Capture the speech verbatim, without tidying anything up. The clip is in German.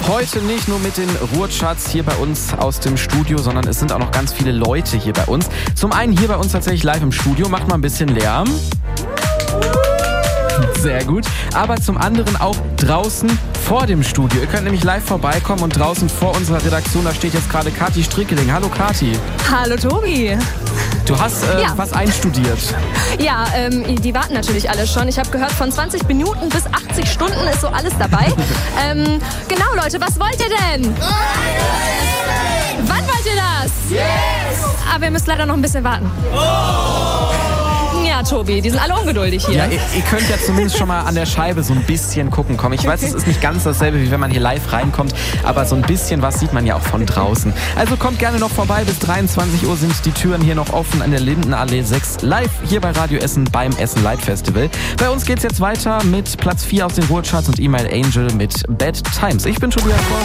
Heute nicht nur mit den Ruhrcharts hier bei uns aus dem Studio, sondern es sind auch noch ganz viele Leute hier bei uns. Zum einen hier bei uns tatsächlich live im Studio, macht mal ein bisschen Lärm. Sehr gut. Aber zum anderen auch draußen vor dem Studio. Ihr könnt nämlich live vorbeikommen und draußen vor unserer Redaktion, da steht jetzt gerade Kathi Strickeling. Hallo Kathi. Hallo Tobi. Du hast äh, ja. was einstudiert. Ja, ähm, die warten natürlich alle schon. Ich habe gehört, von zwanzig Minuten bis achtzig Stunden ist so alles dabei. ähm, genau, Leute, was wollt ihr denn? Wann wollt ihr das? Yes! Aber ihr müsst leider noch ein bisschen warten. Oh! Ja, Tobi, die sind alle ungeduldig hier. Ja, ihr, ihr könnt ja zumindest schon mal an der Scheibe so ein bisschen gucken kommen. Ich weiß, es ist nicht ganz dasselbe, wie wenn man hier live reinkommt, aber so ein bisschen was sieht man ja auch von draußen. Also kommt gerne noch vorbei, bis dreiundzwanzig Uhr sind die Türen hier noch offen an der Lindenallee sechs, live hier bei Radio Essen beim Essen Light Festival. Bei uns geht's jetzt weiter mit Platz vier aus den Ruhrcharts und E-Mail Angel mit Bad Times. Ich bin Tobias Voss.